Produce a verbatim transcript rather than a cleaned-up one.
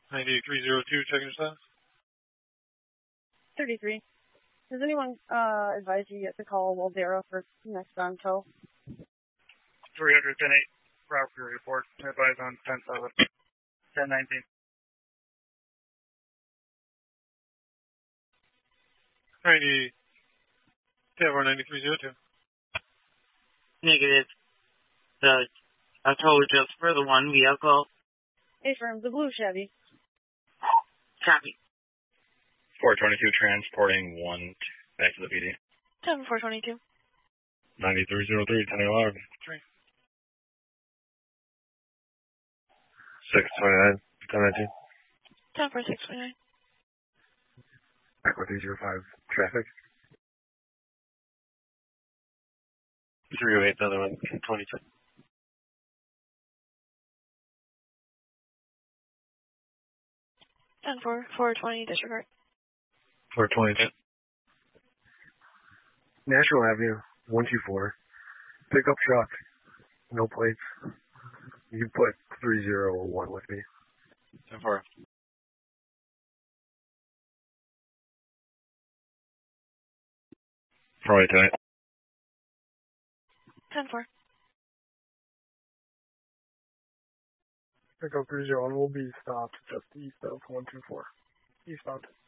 ninety-three zero two, checking your status. thirty-three. Does anyone uh, advise you yet to call Waldero for next-bound tow? three hundred ten eight, property report. Advise on ten seven, ten nineteen. ninety, Tower ninety-three zero two. Negative. The a tow just for the one vehicle. Affirm, the blue Chevy. Copy. four twenty-two transporting one back to the P D. ten four twenty-two. ninety-three zero three, ten alarm. Three. six twenty-nine, ten nineteen. ten four six twenty-nine. Aqua three zero five, traffic. three oh eight, another one, twenty-two. ten four, four twenty, disregard. four twenty-two. National Avenue, one two four. Pickup truck, no plates. You can put three zero one with me. ten four. Probably tonight. ten four. Pickup three zero one will be stopped just east of one two four. Eastbound.